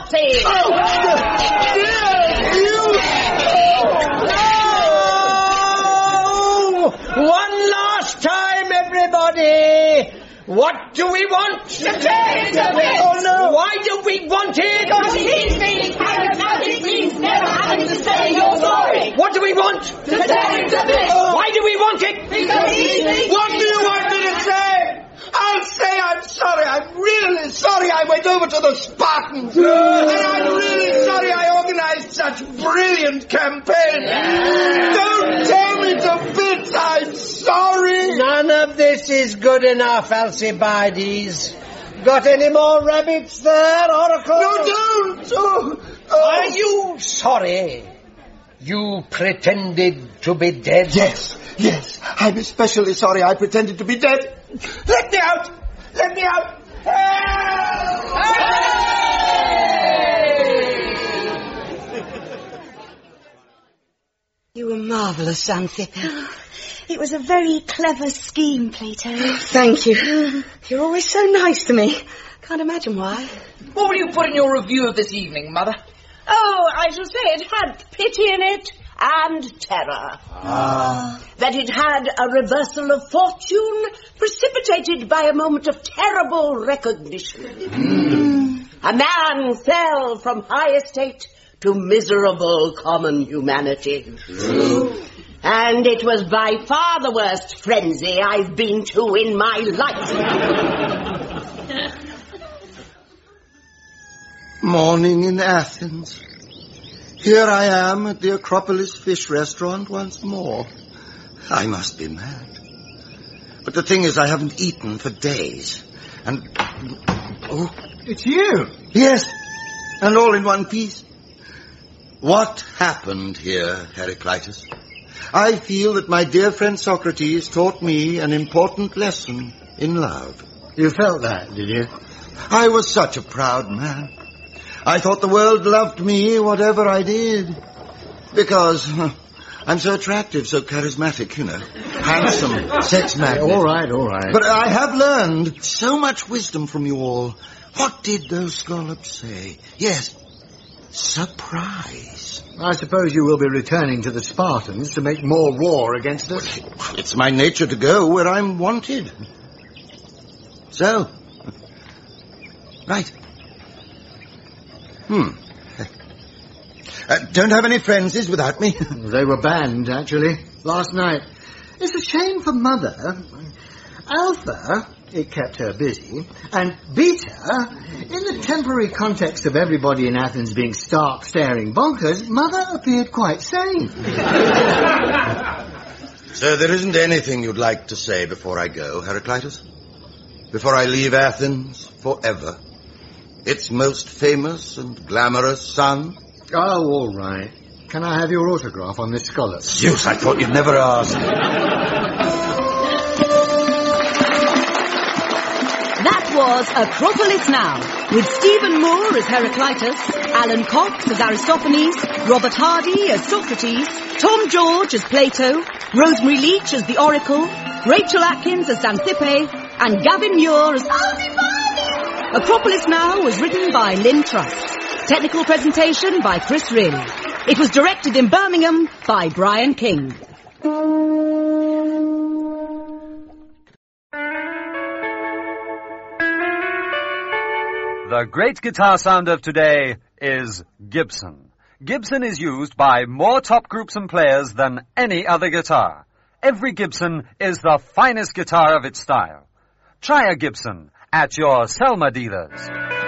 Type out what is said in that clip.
party! One last time, everybody! What do we want? To tear it a bit! Oh, no! Why do we want it? Because it means being charismatic means never having to say you're sorry! What do we want? To tear it a bit! Why do we want it? Because it means... What do you want me to say? I'll say I'm sorry. I'm really sorry I went over to the Spartans. And I'm really sorry I organized such brilliant campaigns. Don't tear me to bits. I'm sorry. None of this is good enough, Alcibiades. Got any more rabbits there, Oracle? No, don't. Are you sorry? You pretended to be dead? Yes. I'm especially sorry I pretended to be dead. Let me out. Help! You were marvellous, Xanthippe. It was a very clever scheme, Plato. Thank you. You're always so nice to me. Can't imagine why. What will you put in your review of this evening, Mother? Oh, I shall say it had pity in it and terror. That it had a reversal of fortune precipitated by a moment of terrible recognition. A man fell from high estate to miserable common humanity. True. And it was by far the worst frenzy I've been to in my life. Morning in Athens. Here I am at the Acropolis Fish Restaurant once more. I must be mad. But the thing is, I haven't eaten for days. And... oh, it's you. Yes, and all in one piece. What happened here, Heraclitus? I feel that my dear friend Socrates taught me an important lesson in love. You felt that, did you? I was such a proud man. I thought the world loved me, whatever I did. Because I'm so attractive, so charismatic, you know. Handsome, sex magnet. All right. But I have learned so much wisdom from you all. What did those scallops say? Yes, surprise. I suppose you will be returning to the Spartans to make more war against us. It's my nature to go where I'm wanted. So, right. Don't have any friends without me. They were banned, actually, last night. It's a shame for Mother. Alpha, it kept her busy, and Beta, in the temporary context of everybody in Athens being stark, staring bonkers, Mother appeared quite sane. So there isn't anything you'd like to say before I go, Heraclitus? Before I leave Athens forever? Its most famous and glamorous son? Oh, all right. Can I have your autograph on this scholar? Zeus, I thought you'd never ask. That was Acropolis Now, with Stephen Moore as Heraclitus, Alan Cox as Aristophanes, Robert Hardy as Socrates, Tom George as Plato, Rosemary Leach as the Oracle, Rachel Atkins as Xanthippe, and Gavin Muir as Alcibiades. Acropolis Now was written by Lynn Truss. Technical presentation by Chris Reilly. It was directed in Birmingham by Brian King. The great guitar sound of today is Gibson. Gibson is used by more top groups and players than any other guitar. Every Gibson is the finest guitar of its style. Try a Gibson at your Selma dealers.